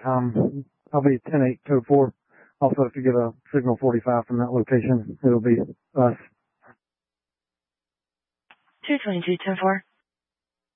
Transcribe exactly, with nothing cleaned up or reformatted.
time. I'll be ten eight code four. Also, if you get a signal forty-five from that location, it'll be us. two twenty-two, ten four.